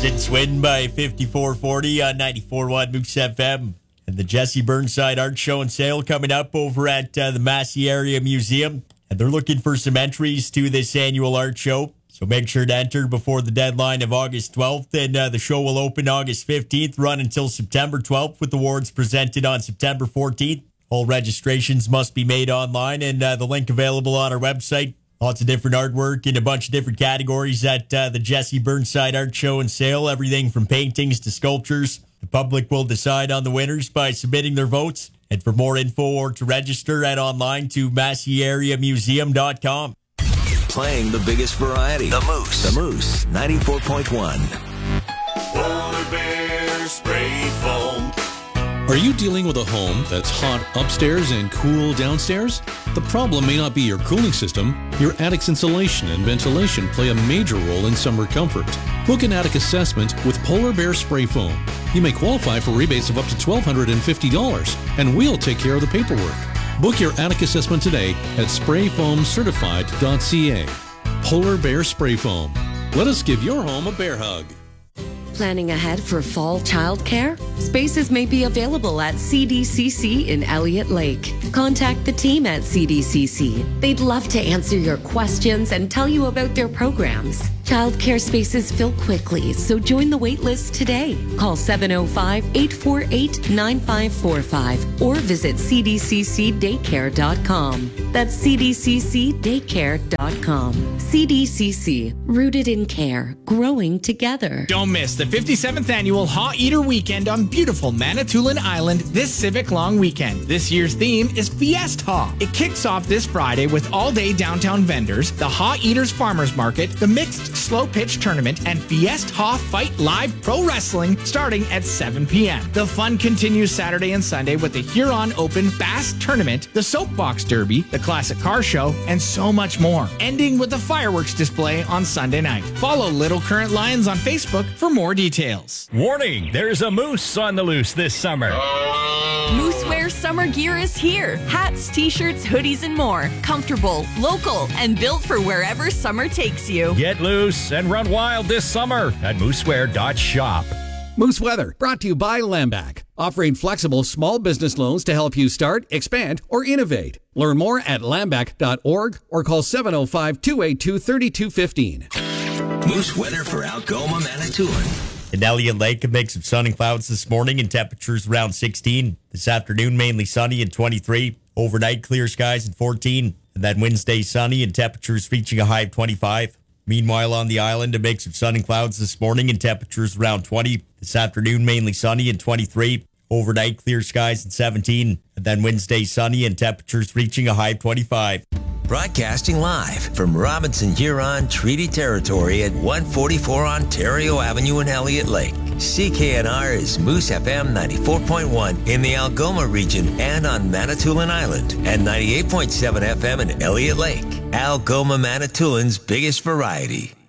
Since win by 54-40 on 94.1 Moose FM. And the Jesse Burnside Art Show and Sale coming up over at the Massey Area Museum. And they're looking for some entries to this annual art show. So make sure to enter before the deadline of August 12th. And the show will open August 15th, run until September 12th, with awards presented on September 14th. All registrations must be made online, and the link available on our website. Lots of different artwork in a bunch of different categories at the Jesse Burnside Art Show and Sale. Everything from paintings to sculptures. The public will decide on the winners by submitting their votes. And for more info or to register, head online to MasseyAreaMuseum.com. Playing the biggest variety. The Moose 94.1. Polar Bear Spray Foam. Are you dealing with a home that's hot upstairs and cool downstairs? The problem may not be your cooling system. Your attic's insulation and ventilation play a major role in summer comfort. Book an attic assessment with Polar Bear Spray Foam. You may qualify for rebates of up to $1,250, and we'll take care of the paperwork. Book your attic assessment today at sprayfoamcertified.ca. Polar Bear Spray Foam. Let us give your home a bear hug. Planning ahead for fall childcare? Spaces may be available at CDCC in Elliott Lake. Contact the team at CDCC. They'd love to answer your questions and tell you about their programs. Childcare spaces fill quickly, so join the wait list today. Call 705-848-9545 or visit cdccdaycare.com. That's cdccdaycare.com. CDCC, rooted in care, growing together. Don't miss the 57th annual Haw Eater Weekend on beautiful Manitoulin Island this Civic Long Weekend. This year's theme is Fiesta Haw. It kicks off this Friday with all-day downtown vendors, the Haw Eaters Farmers Market, the mixed slow pitch tournament, and Fiesta Haw Fight Live Pro Wrestling starting at 7 p.m. The fun continues Saturday and Sunday with the Huron Open Bass Tournament, the Soapbox Derby, the Classic Car Show, and so much more, ending with a fireworks display on Sunday night. Follow Little Current Lions on Facebook for more details. Warning, there's a moose on the loose this summer. Moosewear summer gear is here. Hats, t-shirts, hoodies, and more. Comfortable, local, and built for wherever summer takes you. Get loose and run wild this summer at moosewear.shop. Moose Weather, brought to you by Lambac, offering flexible small business loans to help you start, expand, or innovate. Learn more at lambac.org or call 705-282-3215. Moose Weather for Algoma, Manitoulin. In Elliott Lake, a mix of sun and clouds this morning and temperatures around 16. This afternoon, mainly sunny and 23. Overnight, clear skies and 14. And then Wednesday, sunny and temperatures reaching a high of 25. Meanwhile, on the island, a mix of sun and clouds this morning and temperatures around 20. This afternoon, mainly sunny and 23. Overnight, clear skies and 17. And then Wednesday, sunny and temperatures reaching a high of 25. Broadcasting live from Robinson Huron Treaty Territory at 144 Ontario Avenue in Elliott Lake. CKNR is Moose FM 94.1 in the Algoma region and on Manitoulin Island, and 98.7 FM in Elliott Lake. Algoma, Manitoulin's biggest variety.